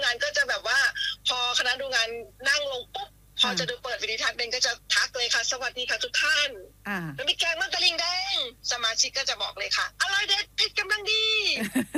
งานก็จะแบบว่าพอคณะดูงานนั่งลงปุ๊บพอจะดูเปิดวิดีทัศน์เบนก็จะทักเลยค่ะสวัสดีค่ะทุกท่านแล้วมีแกงมักกะลิงแดงสมาชิกก็จะบอกเลยค่ะอร่อยเด็ดเผ็ดกำลังดี